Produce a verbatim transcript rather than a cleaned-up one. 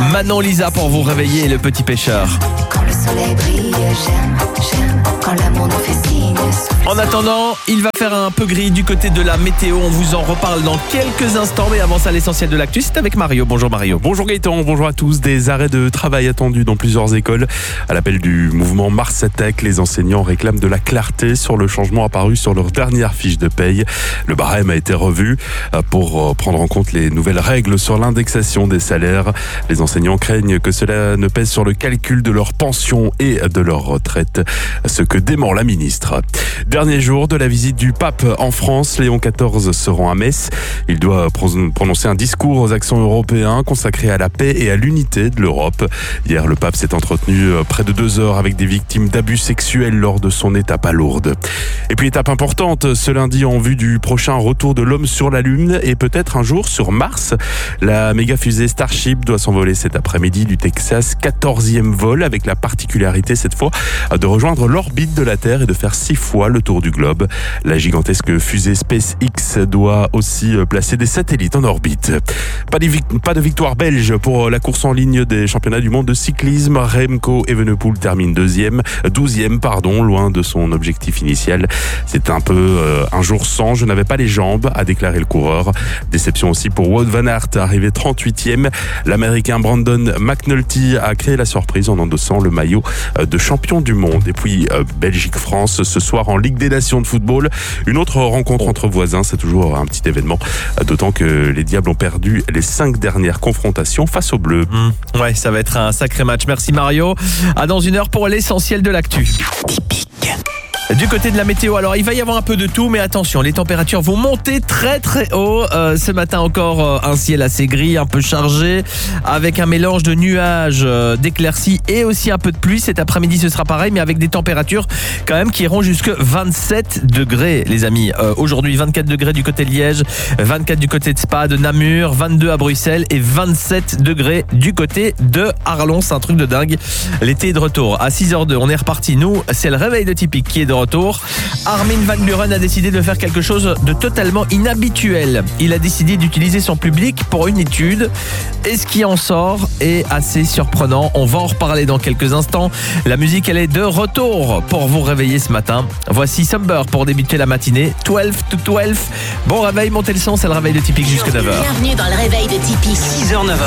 Manon Lisa pour vous réveiller, le petit pêcheur. Quand le soleil brille, j'aime, j'aime. Quand l'amour nous fait signe. En attendant, il va faire un peu gris du côté de la météo. On vous en reparle dans quelques instants. Mais avant ça, l'essentiel de l'actu, c'est avec Mario. Bonjour Mario. Bonjour Gaëtan, bonjour à tous. Des arrêts de travail attendus dans plusieurs écoles. À l'appel du mouvement Mars Attack, les enseignants réclament de la clarté sur le changement apparu sur leur dernière fiche de paye. Le barème a été revu pour prendre en compte les nouvelles règles sur l'indexation des salaires. Les enseignants craignent que cela ne pèse sur le calcul de leur pension et de leur retraite, ce que dément la ministre. Dernier jour de la visite du pape en France, Léon quatorze se rend à Metz. Il doit prononcer un discours aux accents européens consacré à la paix et à l'unité de l'Europe. Hier, le pape s'est entretenu près de deux heures avec des victimes d'abus sexuels lors de son étape à Lourdes. Et puis étape importante ce lundi en vue du prochain retour de l'homme sur la Lune et peut-être un jour sur Mars. La méga fusée Starship doit s'envoler cet après-midi du Texas, quatorzième vol avec la particularité cette fois de rejoindre l'orbite de la Terre et de faire six fois le tour du globe. La gigantesque fusée SpaceX doit aussi placer des satellites en orbite. Pas de, pas de victoire belge pour la course en ligne des championnats du monde de cyclisme. Remco Evenepoel termine deuxième, douzième, pardon, loin de son objectif initial. C'est un peu euh, un jour sans, je n'avais pas les jambes, a déclaré le coureur. Déception aussi pour Wout van Aert, arrivé trente-huitième. L'Américain Brandon McNulty a créé la surprise en endossant le maillot de champion du monde. Et puis euh, Belgique-France ce soir en Ligue des Nations de football. Une autre rencontre entre voisins, c'est toujours un petit événement. D'autant que les Diables ont perdu les cinq dernières confrontations face aux Bleus. Mmh. Ouais, ça va être un sacré match. Merci Mario. À dans une heure pour l'essentiel de l'actu. Typique. Du côté de la météo, alors il va y avoir un peu de tout, mais attention, les températures vont monter très très haut. Euh, ce matin encore, euh, un ciel assez gris, un peu chargé, avec un mélange de nuages, euh, d'éclaircies et aussi un peu de pluie. Cet après-midi, ce sera pareil, mais avec des températures quand même qui iront jusque vingt-sept degrés, les amis. Euh, aujourd'hui, vingt-quatre degrés du côté de Liège, vingt-quatre du côté de Spa, de Namur, vingt-deux à Bruxelles et vingt-sept degrés du côté de Arlon. C'est un truc de dingue. L'été est de retour. À six heures deux, on est reparti. Nous, c'est le réveil de Typique qui est de retour. Armin van Buren a décidé de faire quelque chose de totalement inhabituel. Il a décidé d'utiliser son public pour une étude et ce qui en sort est assez surprenant. On va en reparler dans quelques instants. La musique, elle est de retour pour vous réveiller ce matin. Voici Summer pour débuter la matinée. douze to douze. Bon réveil, montez le son, c'est le réveil de Typique jusqu'à neuf heures. Bienvenue dans le réveil de Typique. six heures neuf heures.